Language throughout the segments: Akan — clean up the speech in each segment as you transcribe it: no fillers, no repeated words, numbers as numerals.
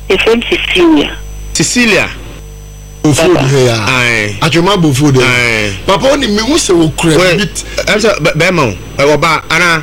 from Cecilia. Cecilia. Food here. Ajoma bo food. Papa oni me hu se wo kura bit. Bema oba ana.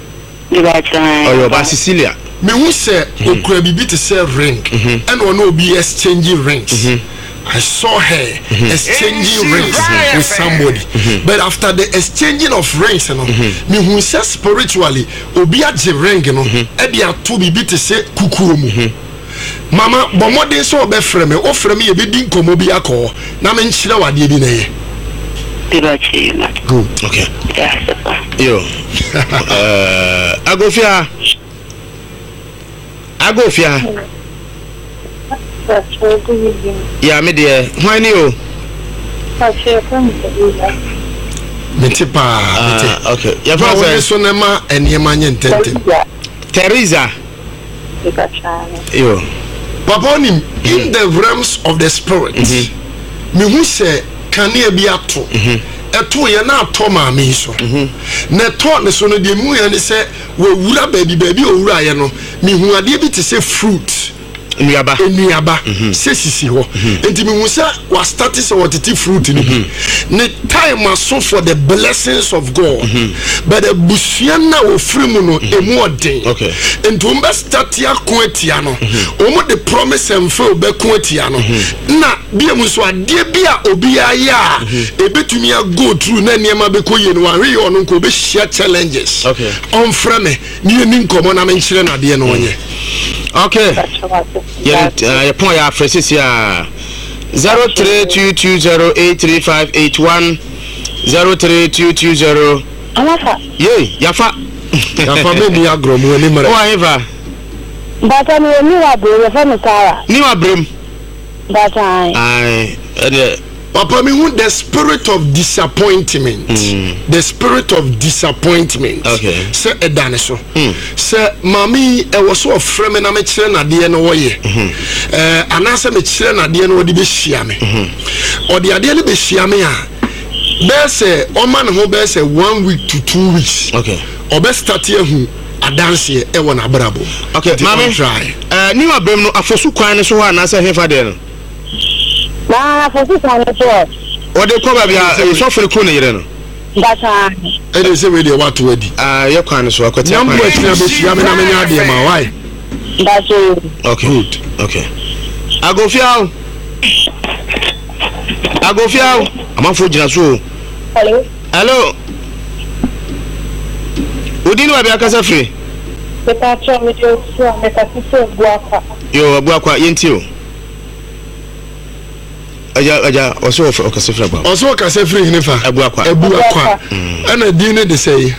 Oba Cecilia. Me hu se wo kura bit to say ring. And ono be exchanging rings. I saw her exchanging rings with somebody. But after the exchanging of rings, me who says spiritually, obi age ring, e dia to be to say kukurumu. Mama, bomo de so be frame me, o frame ye be din komo bi akọ. Na me nchira wade bi na ye. Good. Okay. Yo. Agofia. Yeah, me dear. Why you? Okay. Your father is Sonema and Yemanian Teresa. Yo. Papa, in the realms of the spirit, me who say, can you be up to? A two year now, Toma me so. Ne taught the son of the moon and say, well, baby, or Ryan, me who are able to say fruit. Niaba sesisi ho enti me musa was started so what fruit ni ne time aso for the blessings of God but the busua na ofri mu no emu odin enti o be start akon atia no o mo the promise and feel be kon atia no na bia mu so ade bia obi aya ebetumi go through na niam be koye no wan we ono ko be share challenges on frame ni ni nkomo na me nchire na de no onye. Okay. Your point ya fresh ya 0322083581 03220 Alafa. Yafa me ni agro mu ni mara. O eva. Bata ni wa bro fa no Sara. Ni wa brem. Bata ai. Papa, me want the spirit of disappointment. The spirit of disappointment. Okay. Say a dinosaur. Say, mommy, I was so afraid na me chere na de no woye. Anasa me chere na de no de be hia me. Or the ade be hia me a. Be say o man ho be say 1 week to 2 weeks. Okay. Or be start here hu adanse e won abrabo. Okay, mommy. Ni wa brem no afosu kwan no so ho anasa hefa de no. Na fosu kwan no so. O de ko ba bia so fere ko ne yire no. Bata. E dey say we dey what to edi. Ye kwan so akwati. Nyambo atina be hia me na me nya de ma why? That's okay. Good. Okay. Agofia. Amafo jina so. Hello. Hello. Udini wa bia kasa free. Beta cho me de so me ka so buakwa. Yo buakwa yenti o. Aja oso okase free ba. Oso okase free hinifa. Ebuakwa. Ana dine de say.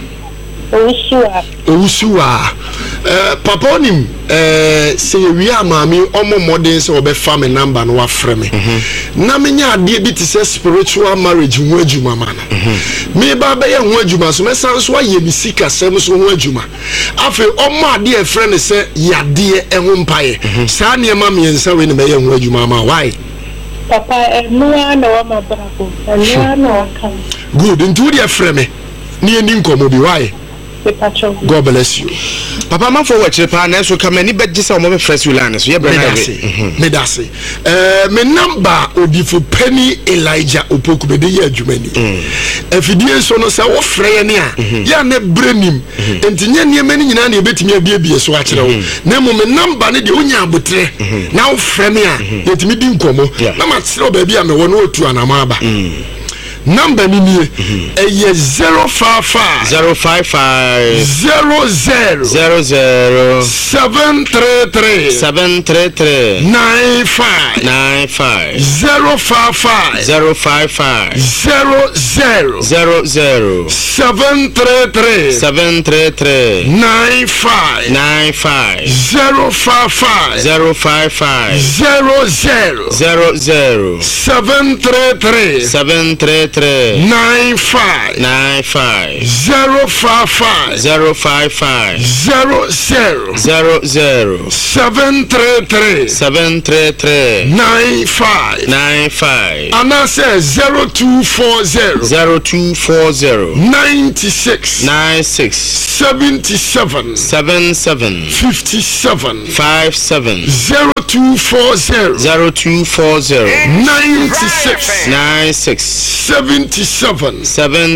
Owusuwa. Papa onim say we are mami omo modern say obe family number no wa frɛ me. Na me nya ade bi te say spiritual marriage ho adwuma ma no. Me ba be ye ho adwuma so me san so aye bi sika sem so ho adwuma. Afi omo ade e frɛ ne say yade e ho mpae. Sa ne ma me nsa we ne be ye ho adwuma ma why? Papa no na wa mabrako. No na wa kan. Good, into the frɛ me. Ni eni nkomo bi why? God bless you. Papa man for watch pa na so come ni be gisa mo be fresh ulan so ye brother me da say me number odifo Penny Elijah Opoku be de ye adwumani afidie so no say wo frɛ ye ne a ya na brenim entinye ne mani nyina na ebetimi abie so a kyerɛ wo na mo me number ne de onya abotre na wo frɛ me a yetimi di nkomo na ma kyerɛ ba bia me wo no otu anama aba number ni nie 055 733 95 055 733 95 733 95 055 733 95 and I say 0240 96 77 57 57 0240 96 77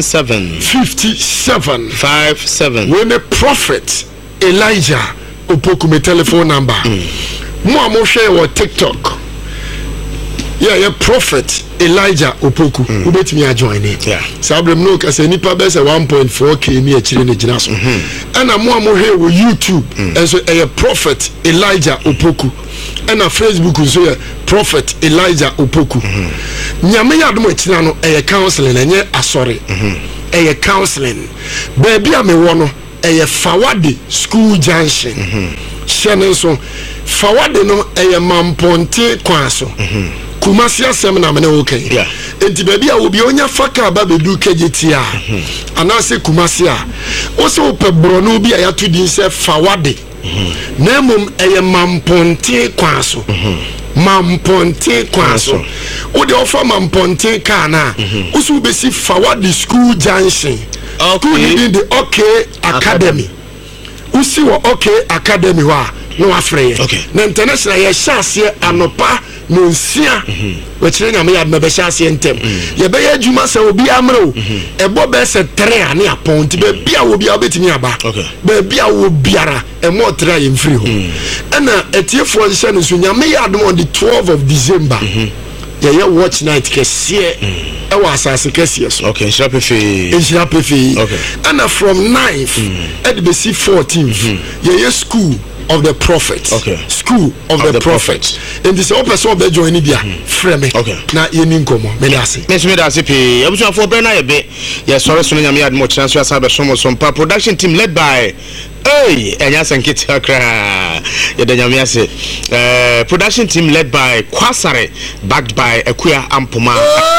57 when the prophet Elijah Opoku me telephone number mo share your TikTok yeah prophet Elijah Opoku ubetimi a join it sabrem no ka se nipa be se 1.4k ni akire ne gina so ana mo share wo YouTube and so prophet Elijah Opoku and a Facebook so prophet Elijah Opoku nyame ya dum akina no counseling enye asori counseling baby a me wo no Fawade School Junction shene so Fawade no Mamponte kwaso Kumasi asem na me na okay enti baby a obi onya faka ba bedu kejeti a anase Kumasi a o se ope brono bi a ya to din se Fawade na mum Mamponte kwaso Mamponte kwaso o de ofa Mamponte kana o so be si Fawade School Junction in the OK Academy. Usi wa OK Academy wa no afreye. Na international ya shase anopa no nsia. We kire nyame ya be shase ntem. Ye be ya djuma se obi amro. Ebo be se 3 ane aponti be bia obi obetimi aba. Be bia wo biara e mo 3 ye mfiri ho. Na etiefo nse no so nyame ya adom on the 12th of December. Yeah, watch night kesiye asase kesiye so Nhyira Pefe okay and from 9th at the 14th yeah school of the prophet school of the prophet and this person be join bia frame na yeni nkomo me dase pe abusu for brana ye be yeah sorry so nyame admo chance so asa be so production team led by enya sankiti akra ya danyame ase production team led by Kwasare backed by Ekuya Ampoma